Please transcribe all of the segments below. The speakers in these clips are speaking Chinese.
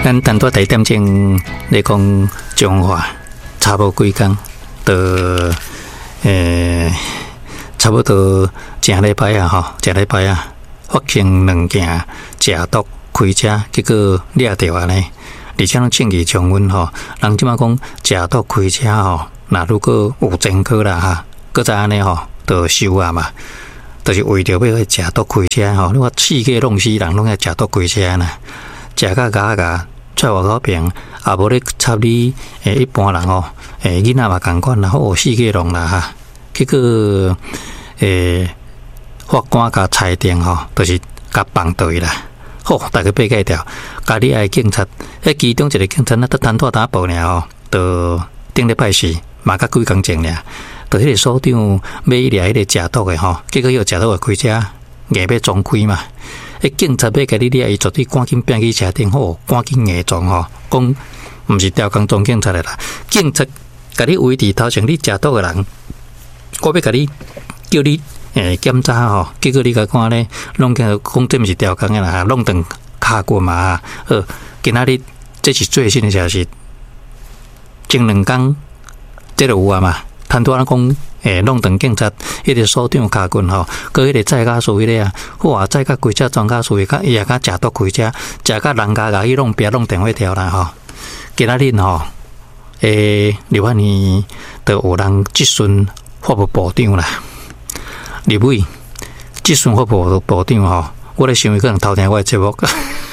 咱单独第一点钟来讲中华，差无几工，就差不多前礼拜啊吼，前礼拜啊发生2件食毒开车，结果抓着啊呢，而且拢证据充分吼。人即马讲食毒开车吼，那如果有前科啦哈，搁再安尼吼，就收啊嘛，就是为着要去食毒开车吼。你话世界弄死人，拢爱食毒开车呐，食到嘎嘎。出外口边，也无咧插你一般人吼，囡仔嘛共款啦，好世界弄啦哈。结果法官甲裁定吼，就是甲放对啦。好，大家爬解掉，家己爱警察，其中一个警察那得谈拖打报尔吼，就顶礼拜四嘛甲几工前尔，就迄个所长买一掠迄个食毒的吼，结果迄个食毒的开车硬要撞开嘛。警察要甲你掠，伊绝对赶紧变去车顶好，赶紧硬撞吼，讲毋是调工撞警察的啦，警察甲你围伫头前，你食毒的人，我要甲你叫你检查吼，结果你甲看咧，拢讲这毋是调工的啦，弄断骹骨嘛，好，今仔日这是最新的消息，前2工这就有啊嘛，摊拖人讲。弄断警察迄个所长骹棍吼，佮迄个载驾驶迄个啊，哇，载驾开车专家属伊也甲食毒开车，食甲人家甲伊弄别弄电话条啦吼。今仔日吼，刘安尼就有人质询法务部长啦，立委质询法务部长吼，我咧想伊可能偷听我的节目，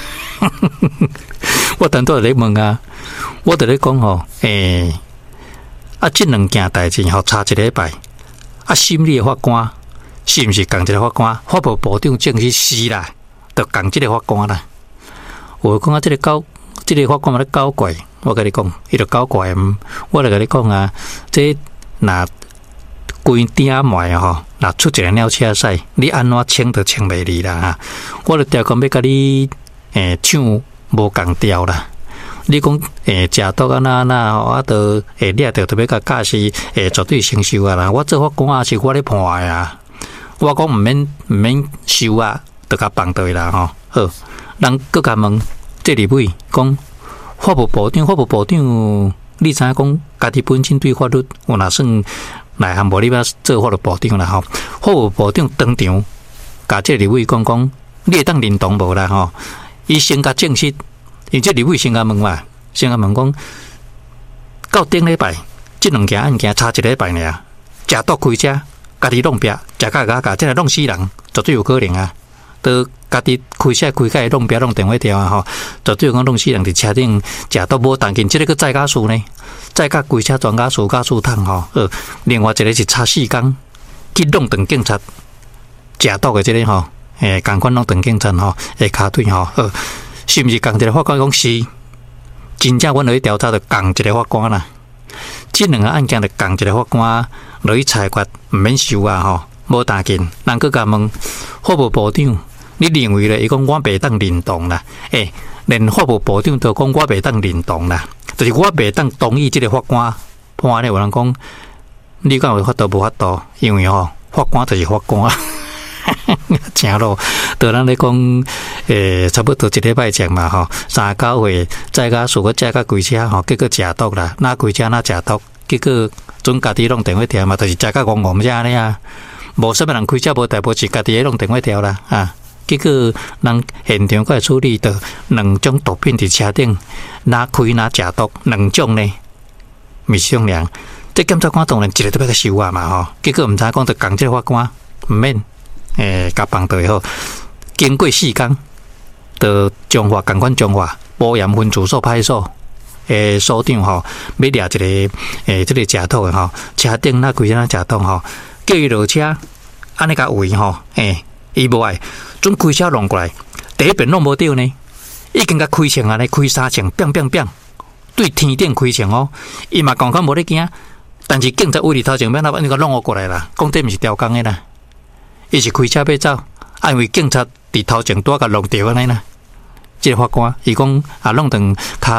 我当初咧问啊，我伫咧讲吼，这2件代志吼，差1礼拜。审理的法官是毋是共一个法官？法务部长证实是啦，就共这个法官啦。我讲这个法官嘛咧搞怪，我甲你讲，伊就搞怪。我来甲你讲啊，这若规顶卖吼，若出一个鸟车驶，你安怎清都清袂离啦哈。我就调讲要甲你抢无共调啦。你讲食毒啊那吼，啊都掠着特别甲驾驶绝对承受啊啦！我做法官啊是我咧判的啊，我讲毋免收啊，就甲放对啦吼。好，人搁甲问这立委讲法务部长，你知影讲家己本身对法律有哪算内行无？你要做法律部长啦吼，法务部长当场甲这立委讲，你会当认同无啦吼？伊先甲证实。因这立委先甲问嘛，先甲问讲，到顶礼拜这2件案件差1礼拜尔，食毒开车，家己弄壁，食甲嘎，这来弄死人，绝对有可能啊！都家己开车开甲弄壁弄电话条啊吼，绝对有讲弄死人伫车顶食毒无当紧，这个个载驾驶呢，载驾开车专驾驶桶吼，另外一个是差4工去弄断警察食毒的这个吼，共款弄断警察吼，骹腿吼，是毋是共一个法官讲是？真正阮落去调查，就共一个法官啦。这2个案件就共一个法官落去裁决，毋免收啊吼，无打紧。人佫甲问法务部长，你认为咧？伊讲我袂当认同啦。连法务部长都讲我袂当认同啦，就是我袂当同意这个法官判咧。有人讲你讲有法度无法度，因为吼法官就是法官。正咯，就咱咧讲，差不多1礼拜前嘛吼，3-9岁载驾驶个载驾开车吼，结果食毒啦，哪开车哪食毒，结果准家己弄电话条嘛，就是食甲戆这安尼啊，无啥物人开车无代无是家己咧弄电话条啦啊，结果人现场个处理到2种毒品伫车顶，哪开哪食毒2种呢，咪商量，这检察官当然一个都要甲收啊嘛吼，结果毋知讲着共这个法官毋免。甲放对好，经过4工，就中华共款中华波阳分驻所派出所所长吼，要掠一个这个食毒的吼，车顶那开车那食毒吼，叫伊落车，安尼甲围吼，伊无爱，准开车弄过来，第一遍弄无着呢，已经甲开枪安尼开3枪，对天顶开枪哦，伊嘛讲无咧惊，但是警察围伫头前面那把你甲弄过来啦，讲这毋是调工的啦。伊是开车要走，因为警察伫头前拄甲弄着安尼啦。这个法官伊讲弄断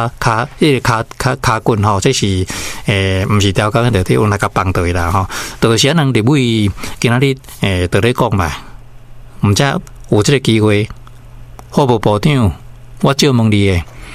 骹棍吼，这是毋是调工的，就有那个放对啦吼。就是人立委今仔日就咧讲嘛，毋知有这个机会，法务部长，我借问你诶，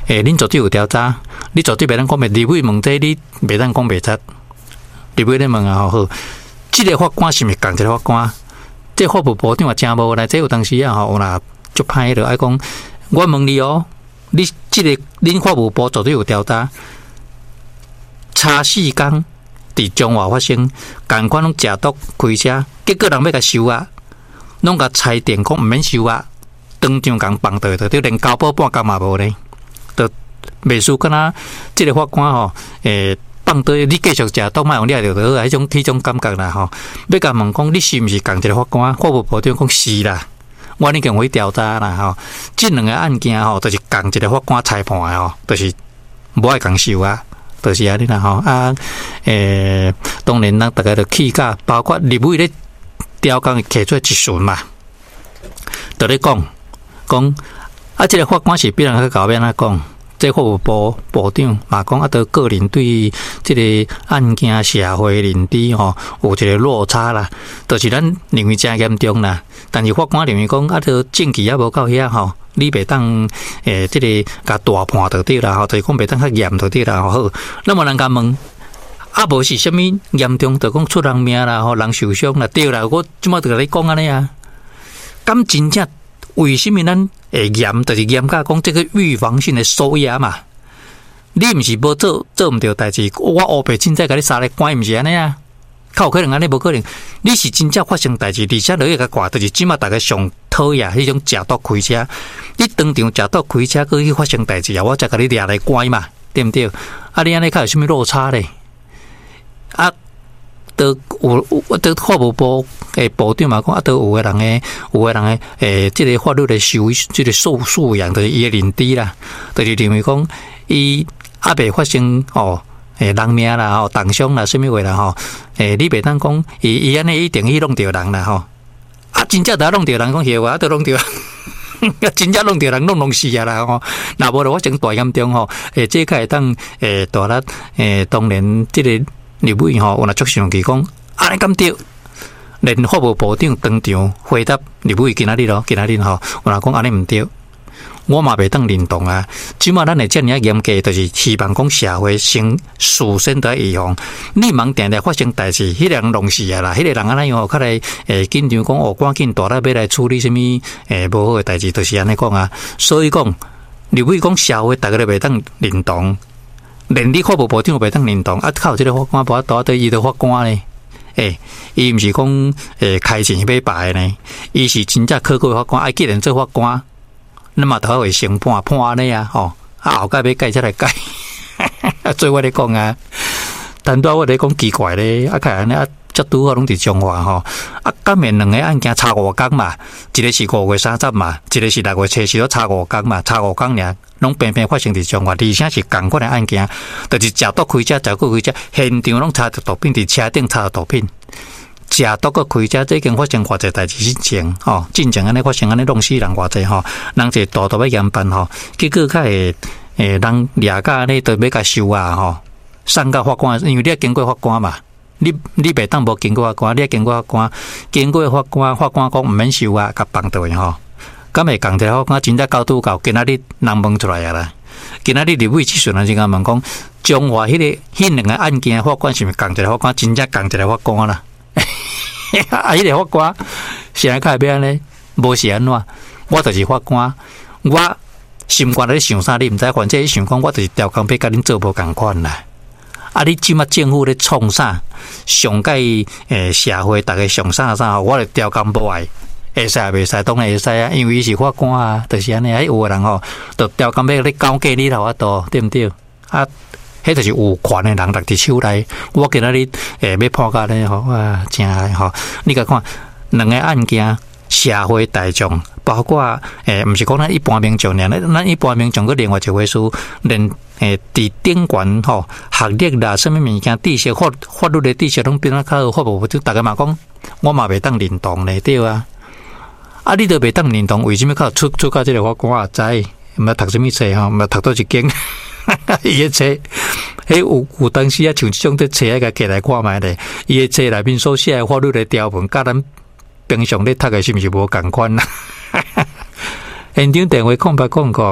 恁组织有调查，你组织袂当讲袂，立委问这你袂当讲袂出，立委咧问啊好，这个法官是毋是共一个法官？这法务部长也真无来，这有当时啊吼，有啦足歹的，爱讲我问你哦，你这个恁法务部组织有调查，差4天伫中华发生，共款拢食毒开车，结果人要甲收啊，拢甲裁定讲毋免收啊，当场共放倒就连交保半工嘛无咧，就袂输敢若即个法官吼，放倒你继续食毒，莫用掠着倒，迄种感觉啦吼。要甲问讲你是毋是共一个法官？法务部长讲是啦，我已经去调查啦吼。即两个案件吼，就是共一个法官裁判的吼，就是无爱共收啊，就是安尼啦吼。啊，当然咱大家就气甲，包括立委咧调工摕出一讯嘛，就咧讲啊，即个法官是比人较高变啊讲。这法务部部长嘛讲啊，对个人对这个案件社会认知吼有一个落差啦，就是咱认为真严重啦。但是法官认为讲啊，这证据也无到遐吼，你袂当这个甲大判就对啦吼，就是讲袂当较严就对啦吼。好，那么人家问啊，无是啥物严重，就讲出人命啦吼，人受伤啦，对啦，我即马就甲你讲安尼啊，咁真正为什么咱？严就是严格讲，这个预防性的收押嘛。你毋是无做毋对代志，我乌白真正甲你杀来关，毋是安尼啊？靠可能安尼无可能。你是真正发生代志，而且落去甲挂，就是即马大家上讨厌迄种食毒开车。你当场食毒开车，佮去发生代志啊，我才甲你掠来关嘛，对毋对？啊，你安尼较有啥物落差咧？啊？都都法务部部长嘛讲啊，都有个人即个法律的即个素养，就是伊的认知啦，就是认为讲伊还未发生人命啦重伤啦，什么话啦吼，你袂当讲伊安尼一定去弄着人啦吼，啊真正得弄着人讲闲话，都弄着。真正弄着人弄死啊啦吼！若无就发生大严重吼，这个会当大力当然即个。立委吼，有若足生气讲，安尼敢对？连法务部长当场回答立委今仔日吼，有人讲安尼毋对，我嘛袂当认同啊。即马咱会遮尔严格，就是希望讲社会先事先得预防，你茫定定发生代志，迄个人弄死啊啦，迄个人安尼吼，较来紧张讲赶紧大力要来处理什物无好诶代志，就是安尼讲啊。所以讲立委讲社会，大家都袂当认同。连你法务部长袂当认同，啊，靠这个法官无法度对伊的法官呢？伊毋是讲开钱买白呢，伊是真正考过的法官，既然做法官，那么头会先判安尼啊，吼，啊后盖要改才来改，做我咧讲啊，但多我咧讲奇怪咧，啊，看安尼啊。这拄好拢伫中华吼，啊，今面两个案件差5天嘛，一个是5月30嘛，一个是6月7日，差5天嘛，差5天尔，拢偏偏发生伫中华，而且是同款的案件，就是食毒开车，食过开车，现场拢查着毒品，伫车顶查着毒品，食毒个开车，这已经发生偌济代志之前吼，进前安尼发生安尼弄死人偌济吼，人就大大要严办吼，结果较会人掠甲安尼都要甲收啊吼，送到法官，因为你要经过法官嘛。你袂当无经过法官，你经过法官，法官讲毋免收啊，甲放倒去吼。敢会共一个法官真正交拄到，今仔日人问出来啊啦。今仔日立委即阵啊，就甲问讲，中华迄两个案件法官是毋是共一个法官，真正共一个法官啦。啊，迄个法官是安较变咧，无是安怎？我就是法官，我心肝咧想啥，你毋知，反正伊想讲，我就是调工要甲恁做无共款啦。啊！你即马政府咧创啥？上届社会大家上啥，我咧调工无爱，会使袂使？当然会使啊，因为伊是法官啊，就是安尼。有个人吼，就调工要咧交给你头啊，多对毋对？啊，迄就是有权的人落伫手内。我今仔日要判甲咧吼，哇，真吼！你甲看两个案件，社会大众。包括毋是讲咱一般民众尔，咱一般民众个另外一回事，连伫顶悬吼学历啦，什么物件知识法律的知识拢变啊较好无？就大家嘛讲，我嘛袂当认同咧，对啊。啊，你都袂当认同，为什么靠出到这个法官也知？毋知读什么册吼？毋知读到一间伊个册，迄有当时啊，像这种的册啊，甲起来看卖咧，伊个册内面所写的法律的条文，甲咱平常咧读的是毋是无共款啊？现场电话空白空空，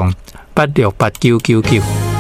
8686999。